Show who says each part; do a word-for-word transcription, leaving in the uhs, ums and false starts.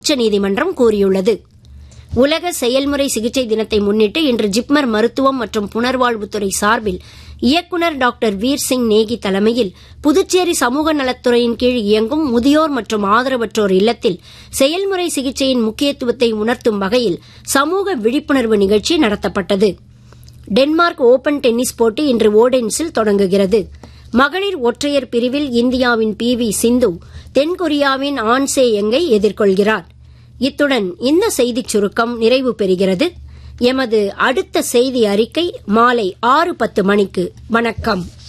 Speaker 1: உச்சநீதிமன்றம் கூறியுள்ளது. உலக செயல்முறை சிகிச்சை தினத்தை முன்னிட்டு இன்று ஜிப்மர் மருத்துவம் மற்றும் புனர்வாழ்வுத்துறை சார்பில் இயக்குநர் டாக்டர் வீர் சிங் நேகி தலைமையில் புதுச்சேரி சமூக நலத்துறையின் கீழ் இயங்கும் முதியோர் மற்றும் ஆதரவற்றோர் இல்லத்தில் செயல்முறை சிகிச்சையின் முக்கியத்துவத்தை உணர்த்தும் வகையில் சமூக விழிப்புணர்வு நிகழ்ச்சி நடத்தப்பட்டது. டென்மார்க் ஓபன் டென்னிஸ் போட்டி இன்று ஓடென்ஸில் தொடங்குகிறது. மகளிர் ஒற்றையர் பிரிவில் இந்தியாவின் பி வி சிந்து தென்கொரியாவின் ஆன் சே யங்கை எதிர்கொள்கிறார். இத்துடன் இந்த செய்திச் சுருக்கம் நிறைவு பெறுகிறது. எமது அடுத்த செய்தி அறிக்கை மாலை ஆறு பத்து மணிக்கு. வணக்கம்.